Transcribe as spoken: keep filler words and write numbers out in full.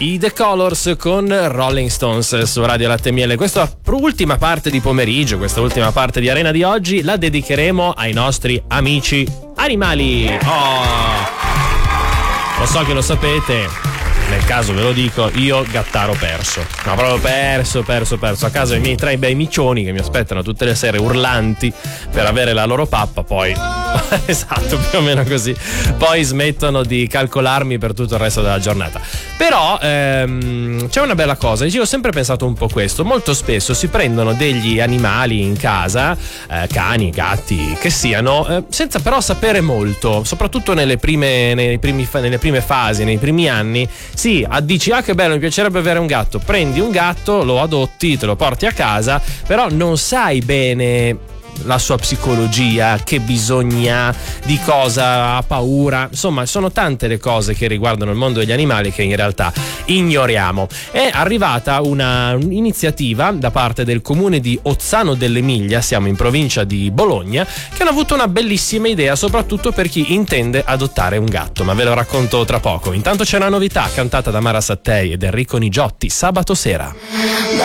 I The Colors con Rolling Stones su Radio Latte e Miele. Questa ultima parte di pomeriggio, questa ultima parte di Arena di oggi la dedicheremo ai nostri amici animali. Oh, lo so che lo sapete. Nel caso ve lo dico, io gattaro perso. No, proprio perso, perso, perso. A casa i miei tre bei miccioni che mi aspettano tutte le sere urlanti per avere la loro pappa, poi esatto, più o meno così. Poi smettono di calcolarmi per tutto il resto della giornata. Però ehm, c'è una bella cosa, io ho sempre pensato un po' questo. Molto spesso si prendono degli animali in casa, eh, cani, gatti, che siano, eh, senza però sapere molto, soprattutto nelle prime, nei primi, nelle prime fasi, nei primi anni. Sì, dici, ah che bello, mi piacerebbe avere un gatto. Prendi un gatto, lo adotti, te lo porti a casa, però non sai bene la sua psicologia, che bisogna, di cosa ha paura. Insomma, sono tante le cose che riguardano il mondo degli animali che in realtà ignoriamo. È arrivata una iniziativa da parte del comune di Ozzano dell'Emilia, siamo in provincia di Bologna, che hanno avuto una bellissima idea, soprattutto per chi intende adottare un gatto, ma ve lo racconto tra poco. Intanto c'è una novità cantata da Mara Sattei ed Enrico Nigiotti, Sabato sera.